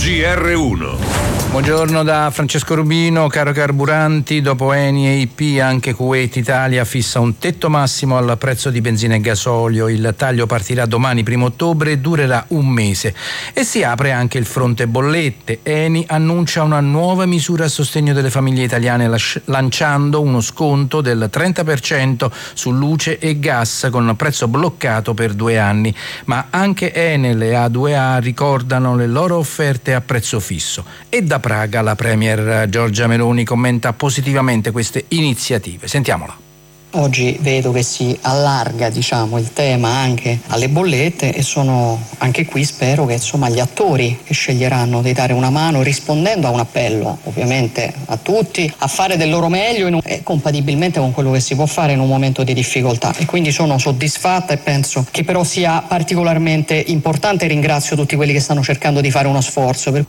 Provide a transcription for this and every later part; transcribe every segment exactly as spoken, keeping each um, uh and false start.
G R uno. Buongiorno da Francesco Rubino. Caro carburanti, dopo Eni e I P anche Kuwait Italia fissa un tetto massimo al prezzo di benzina e gasolio. Il taglio partirà domani primo ottobre e durerà un mese e si apre anche il fronte bollette. Eni annuncia una nuova misura a sostegno delle famiglie italiane lanciando uno sconto del trenta per cento su luce e gas con prezzo bloccato per due anni, ma anche Enel e A due A ricordano le loro offerte a prezzo fisso. E da Praga la premier Giorgia Meloni commenta positivamente queste iniziative. Sentiamola. Oggi vedo che si allarga, diciamo, il tema anche alle bollette e sono anche qui, spero che insomma gli attori che sceglieranno di dare una mano rispondendo a un appello ovviamente a tutti a fare del loro meglio in un, eh, compatibilmente con quello che si può fare in un momento di difficoltà, e quindi sono soddisfatta e penso che però sia particolarmente importante. Ringrazio tutti quelli che stanno cercando di fare uno sforzo. Per...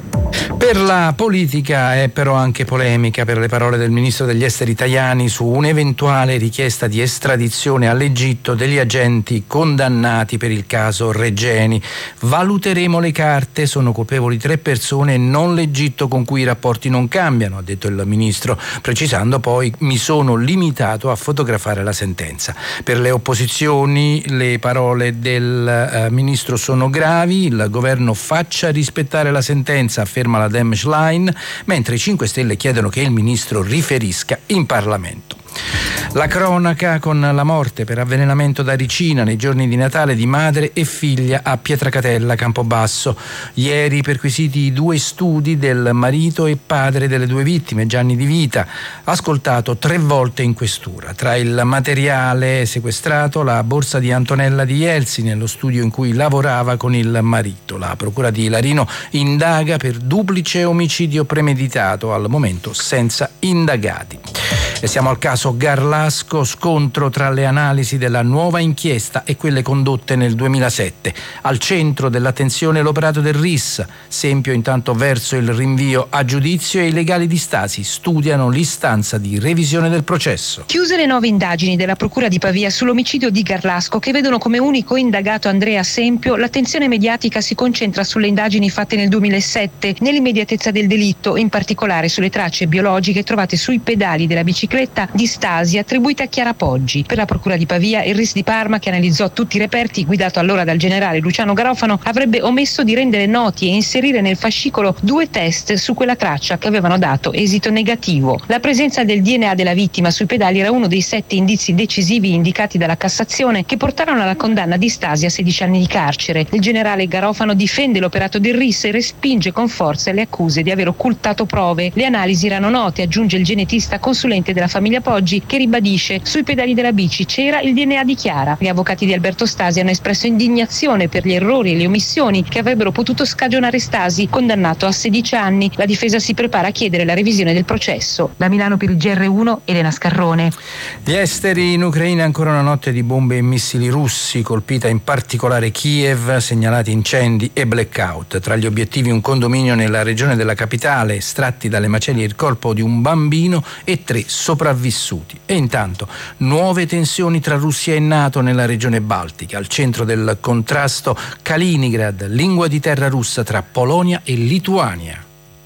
Per la politica è però anche polemica per le parole del ministro degli esteri Tajani su un'eventuale richiesta di estradizione all'Egitto degli agenti condannati per il caso Regeni. Valuteremo le carte, sono colpevoli tre persone e non l'Egitto con cui i rapporti non cambiano, ha detto il ministro, precisando poi: mi sono limitato a fotografare la sentenza. Per le opposizioni le parole del eh, ministro sono gravi, il governo faccia rispettare la sentenza, afferma la Dem Schlein, mentre i cinque Stelle chiedono che il ministro riferisca in Parlamento. La cronaca con la morte per avvelenamento da ricina nei giorni di Natale di madre e figlia a Pietracatella, Campobasso. Ieri perquisiti i due studi del marito e padre delle due vittime, Gianni Di Vita, ascoltato tre volte in questura. Tra il materiale sequestrato la borsa di Antonella Di Jelsi nello studio in cui lavorava con il marito. La procura di Larino indaga per duplice omicidio premeditato, al momento senza indagati. E siamo al caso Garlasco, scontro tra le analisi della nuova inchiesta e quelle condotte nel duemilasette. Al centro dell'attenzione l'operato del R I S. Sempio intanto verso il rinvio a giudizio e i legali di Stasi studiano l'istanza di revisione del processo. Chiuse le nuove indagini della Procura di Pavia sull'omicidio di Garlasco, che vedono come unico indagato Andrea Sempio, l'attenzione mediatica si concentra sulle indagini fatte nel duemilasette, nell'immediatezza del delitto, in particolare sulle tracce biologiche trovate sui pedali della bicicletta di Stasi attribuita a Chiara Poggi. Per la Procura di Pavia, il R I S di Parma, che analizzò tutti i reperti, guidato allora dal generale Luciano Garofano, avrebbe omesso di rendere noti e inserire nel fascicolo due test su quella traccia che avevano dato esito negativo. La presenza del D N A della vittima sui pedali era uno dei sette indizi decisivi indicati dalla Cassazione che portarono alla condanna di Stasi a sedici anni di carcere. Il generale Garofano difende l'operato del R I S e respinge con forza le accuse di aver occultato prove. Le analisi erano note, aggiunge il genetista consulente della famiglia Poggi, che ribadisce: sui pedali della bici c'era il D N A di Chiara. Gli avvocati di Alberto Stasi hanno espresso indignazione per gli errori e le omissioni che avrebbero potuto scagionare Stasi, condannato a sedici anni. La difesa si prepara a chiedere la revisione del processo. Da Milano per il G R uno, Elena Scarrone. Gli esteri in Ucraina, ancora una notte di bombe e missili russi, colpita in particolare Kiev, segnalati incendi e blackout. Tra gli obiettivi un condominio nella regione della capitale, estratti dalle macerie il corpo di un bambino e tre sopravvissuti. E intanto nuove tensioni tra Russia e NATO nella regione baltica. Al centro del contrasto Kaliningrad, lingua di terra russa tra Polonia e Lituania.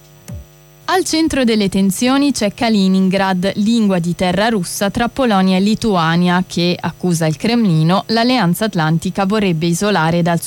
Al centro delle tensioni c'è Kaliningrad, lingua di terra russa tra Polonia e Lituania, che, accusa il Cremlino, l'Alleanza Atlantica vorrebbe isolare dal